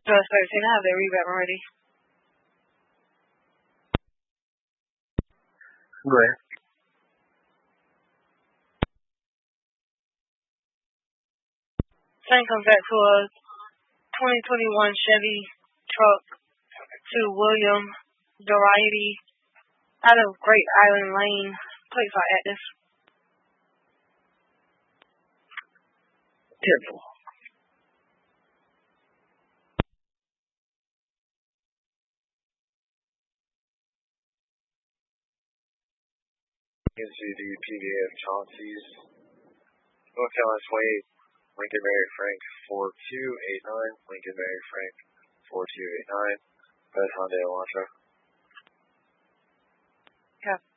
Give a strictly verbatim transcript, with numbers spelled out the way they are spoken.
Plus thirteen, I have the revamp already. Go ahead. Same comes back to a twenty twenty-one Chevy truck to William Variety out of Great Island Lane. Plates are active. Careful. You can see the P V A of Chauncey's. North Carolina twenty-eight, Lincoln Mary Frank four two eight nine, Lincoln Mary Frank four two eight nine, Red Hyundai Elantra. Yeah.